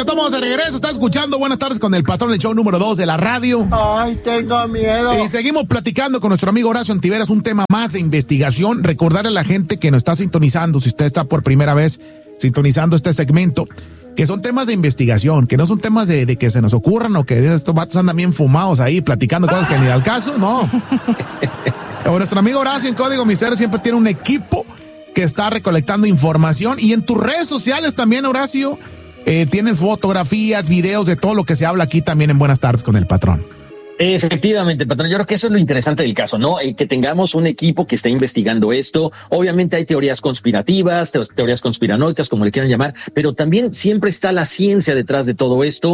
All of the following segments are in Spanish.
Ya estamos de regreso, está escuchando Buenas Tardes con el Patrón, el show número 2 de la radio. Ay, tengo miedo. Y seguimos platicando con nuestro amigo Horacio Antiveros, un tema más de investigación. Recordarle a la gente que nos está sintonizando, si usted está por primera vez sintonizando este segmento, que son temas de investigación, que no son temas de que se nos ocurran o que estos vatos andan bien fumados ahí platicando cosas que ni al caso, no. Nuestro amigo Horacio en Código Misterio siempre tiene un equipo que está recolectando información, y en tus redes sociales también, Horacio, tienes fotografías, videos de todo lo que se habla aquí también en Buenas Tardes con el Patrón. Efectivamente, patrón, yo creo que eso es lo interesante del caso, ¿no? Que tengamos un equipo que esté investigando esto. Obviamente hay teorías conspirativas, teorías conspiranoicas, como le quieran llamar, pero también siempre está la ciencia detrás de todo esto,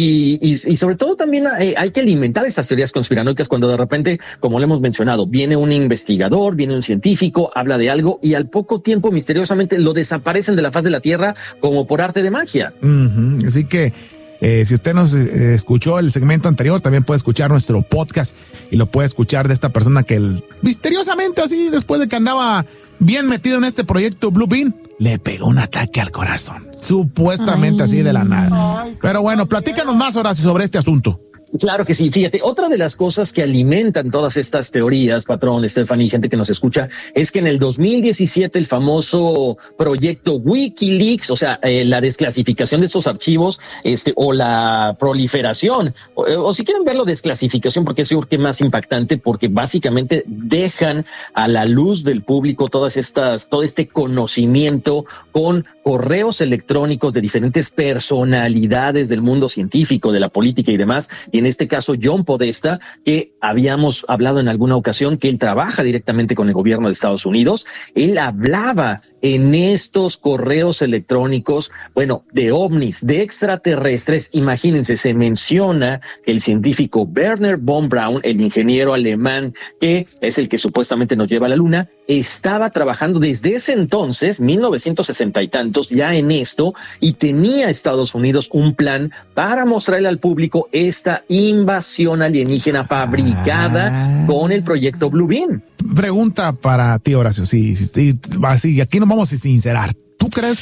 y sobre todo también hay que alimentar estas teorías conspiranoicas cuando de repente, como le hemos mencionado, viene un investigador, viene un científico, habla de algo y al poco tiempo misteriosamente lo desaparecen de la faz de la Tierra como por arte de magia. Así que si usted nos escuchó el segmento anterior, también puede escuchar nuestro podcast y lo puede escuchar de esta persona que misteriosamente, así, después de que andaba bien metido en este proyecto Blue Bean, le pegó un ataque al corazón, supuestamente así de la nada. Pero bueno, platícanos más, Horacio, sobre este asunto. Claro que sí. Fíjate, otra de las cosas que alimentan todas estas teorías, patrón, Stephanie, gente que nos escucha, es que en el 2017 el famoso proyecto WikiLeaks, o sea, la desclasificación de estos archivos, o la proliferación, o si quieren verlo, desclasificación, porque es yo creo que más impactante, porque básicamente dejan a la luz del público todo este conocimiento con correos electrónicos de diferentes personalidades del mundo científico, de la política y demás. Y en este caso, John Podesta, que habíamos hablado en alguna ocasión que él trabaja directamente con el gobierno de Estados Unidos, él hablaba en estos correos electrónicos, bueno, de ovnis, de extraterrestres. Imagínense, se menciona que el científico Werner von Braun, el ingeniero alemán que es el que supuestamente nos lleva a la luna, estaba trabajando desde ese entonces, 1960 y tantos, ya en esto, y tenía Estados Unidos un plan para mostrarle al público esta invasión alienígena fabricada con el proyecto Blue Beam. Pregunta para ti, Horacio, sí, aquí nos vamos a sincerar. ¿Tú crees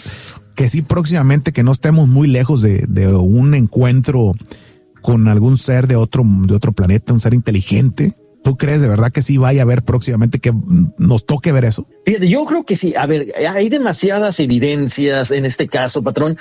que sí próximamente, que no estemos muy lejos de un encuentro con algún ser de otro planeta, un ser inteligente? ¿Tú crees de verdad que sí vaya a haber próximamente que nos toque ver eso? Fíjate, yo creo que sí. A ver, hay demasiadas evidencias en este caso, patrón.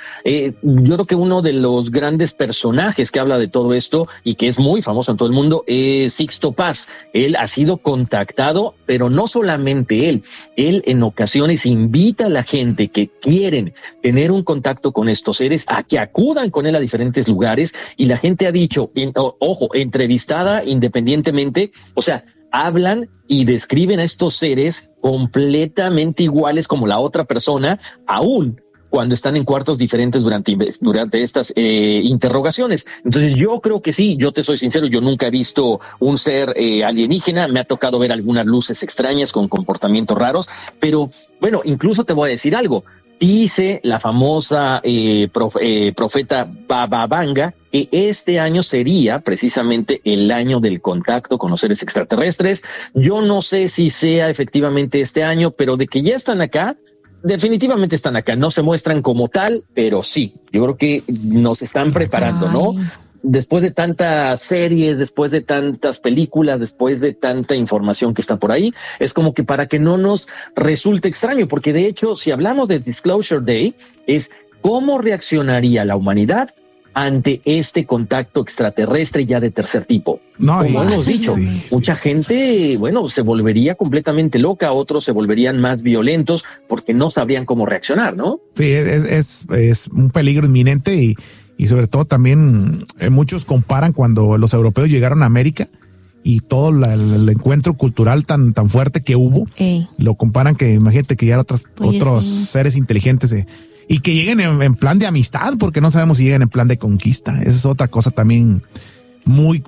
Yo creo que uno de los grandes personajes que habla de todo esto y que es muy famoso en todo el mundo es Sixto Paz. Él ha sido contactado, pero no solamente él. Él en ocasiones invita a la gente que quieren tener un contacto con estos seres a que acudan con él a diferentes lugares, y la gente ha dicho, ojo, entrevistada independientemente, o sea, hablan y describen a estos seres completamente iguales como la otra persona, aún cuando están en cuartos diferentes durante estas interrogaciones. Entonces yo creo que sí, yo te soy sincero, yo nunca he visto un ser alienígena, me ha tocado ver algunas luces extrañas con comportamientos raros, pero bueno, incluso te voy a decir algo. Dice la famosa profeta Baba Vanga que este año sería precisamente el año del contacto con los seres extraterrestres. Yo no sé si sea efectivamente este año, pero de que ya están acá, definitivamente están acá. No se muestran como tal, pero sí, yo creo que nos están preparando, ¿no? Después de tantas series, después de tantas películas, después de tanta información que está por ahí, es como que para que no nos resulte extraño, porque de hecho, si hablamos de Disclosure Day, es cómo reaccionaría la humanidad ante este contacto extraterrestre ya de tercer tipo. No, como hemos dicho, mucha gente, bueno, se volvería completamente loca, otros se volverían más violentos porque no sabrían cómo reaccionar, ¿no? Sí, es un peligro inminente, y sobre todo también muchos comparan cuando los europeos llegaron a América y todo el encuentro cultural tan fuerte que hubo, lo comparan que, imagínate que llegaron otros seres inteligentes y que lleguen en plan de amistad, porque no sabemos si llegan en plan de conquista. Esa es otra cosa también muy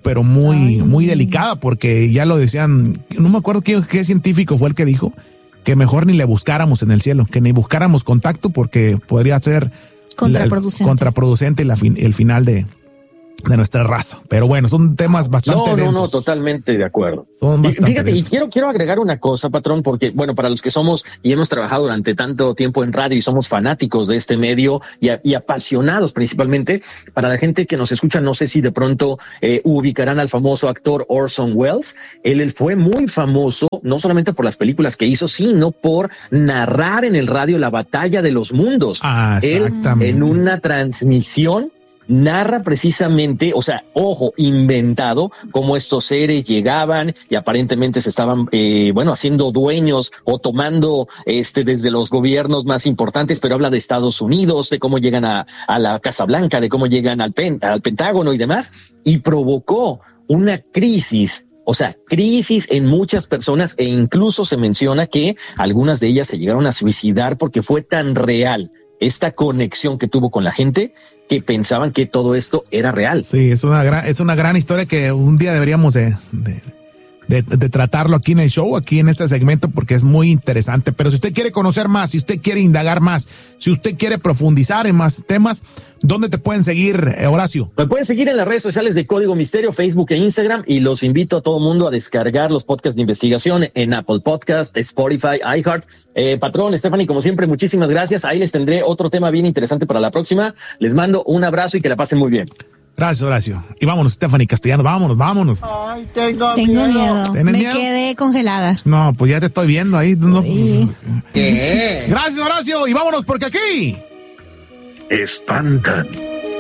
delicada, porque ya lo decían, no me acuerdo qué científico fue el que dijo que mejor ni le buscáramos en el cielo, que ni buscáramos contacto, porque podría ser contraproducente el final de de nuestra raza. Pero bueno, son temas bastante densos. No, totalmente de acuerdo. Son bastante Fíjate, densos. y quiero agregar una cosa, patrón, porque, bueno, para los que somos y hemos trabajado durante tanto tiempo en radio y somos fanáticos de este medio y apasionados principalmente, para la gente que nos escucha, no sé si de pronto ubicarán al famoso actor Orson Welles. Él fue muy famoso, no solamente por las películas que hizo, sino por narrar en el radio la batalla de los mundos. Exactamente. Él, en una transmisión, narra precisamente, o sea, ojo, inventado, cómo estos seres llegaban y aparentemente se estaban, haciendo dueños o tomando desde los gobiernos más importantes, pero habla de Estados Unidos, de cómo llegan a la Casa Blanca, de cómo llegan al Pentágono y demás, y provocó una crisis. O sea, crisis en muchas personas, e incluso se menciona que algunas de ellas se llegaron a suicidar porque fue tan real esta conexión que tuvo con la gente que pensaban que todo esto era real. Sí, es una gran historia que un día deberíamos de tratarlo aquí en el show, aquí en este segmento, porque es muy interesante. Pero si usted quiere conocer más, si usted quiere indagar más, si usted quiere profundizar en más temas, ¿dónde te pueden seguir, Horacio? Me pueden seguir en las redes sociales de Código Misterio, Facebook e Instagram, y los invito a todo mundo a descargar los podcasts de investigación en Apple Podcast, Spotify, iHeart. Patrón, Stephanie, como siempre, muchísimas gracias. Ahí les tendré otro tema bien interesante para la próxima. Les mando un abrazo y que la pasen muy bien. Gracias, Horacio. Y vámonos, Stephanie Castellano, vámonos. Ay, tengo miedo. ¿Tienes Me miedo? Quedé congelada. No, pues ya te estoy viendo ahí. No. Sí. ¿Qué? Gracias, Horacio. Y vámonos porque aquí espantan.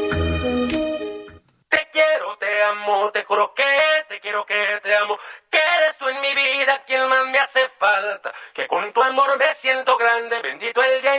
Te quiero, te amo, te juro que te quiero, que te amo, que eres tú en mi vida quien más me hace falta, que con tu amor me siento grande, bendito el día